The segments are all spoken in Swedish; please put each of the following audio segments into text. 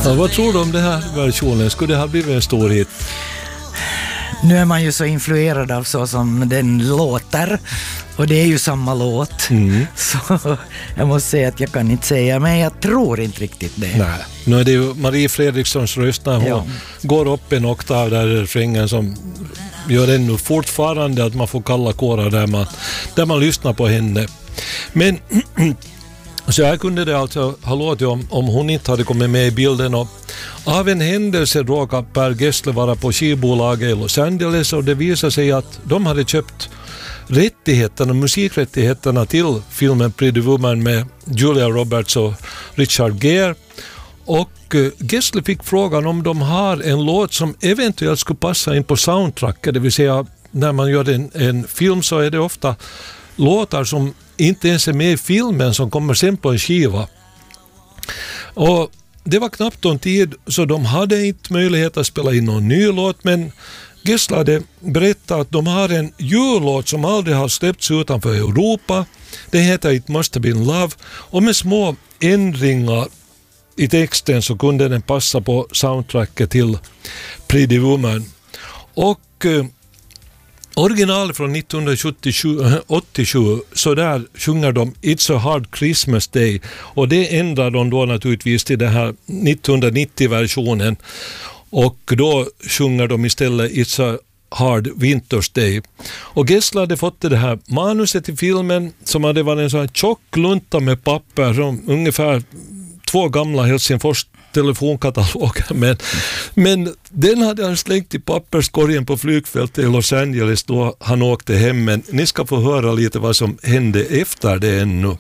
Ja, vad tror du om den här versionen? Skulle det ha blivit en stor hit? Nu är man ju så influerad av så som den låter, och det är ju samma låt. Så jag måste säga att jag kan inte säga, men jag tror inte riktigt det. Nej, nu är det ju Marie Fredrikssons röst när hon går upp en oktav där i refrängen som gör ännu fortfarande att man får kalla kårar där man lyssnar på henne. Men så här kunde det alltså ha låtit om hon inte hade kommit med i bilden, och av en händelse råkade Per Gessle vara på skivbolaget i Los Angeles, och det visade sig att de hade köpt musikrättigheterna till filmen Pretty Woman med Julia Roberts och Richard Gere, och Gessle fick frågan om de har en låt som eventuellt skulle passa in på soundtracket, det vill säga när man gör en film så är det ofta låtar som inte ens är med i filmen som kommer sen på en skiva. Och det var knappt en tid så de hade inte möjlighet att spela in någon ny låt, men Gessle hade berättat att de har en jullåt som aldrig har släppts utanför Europa. Den heter It Must Have Been Love, och med små ändringar i texten så kunde den passa på soundtracket till Pretty Woman. Och original från 1987 så där sjunger de It's a Hard Christmas Day, och det ändrar de då naturligtvis till den här 1990-versionen, och då sjunger de istället It's a Hard Winter's Day. Och Gessle hade fått det här manuset till filmen som hade varit en sån här tjock lunta med papper som ungefär 2 gamla Helsingfors telefonkataloger, men den hade han slängt i papperskorgen på flygfältet i Los Angeles då han åkte hem. Men ni ska få höra lite vad som hände efter det ännu.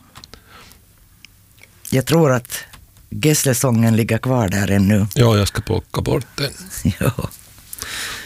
Jag tror att Gessle-sången ligger kvar där ännu. Ja, jag ska plocka bort den. Ja.